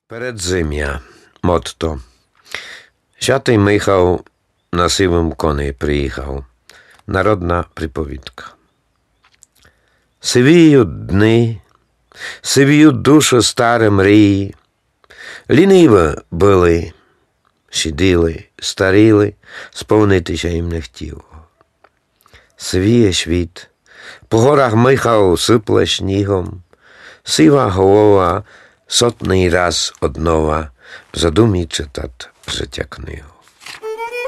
Передзим'я. Мотто. Святий Михał на сивому коні приїхав. Народна приповідка. Сивіють дни, сивіють душу старі мрії. Ліниві були, сиділи, старіли, сповнитися їм не хотіло. Сивіє світ, по горах Михał сипле снігом, сива голова сотний раз однова в задумі читать життя книгу.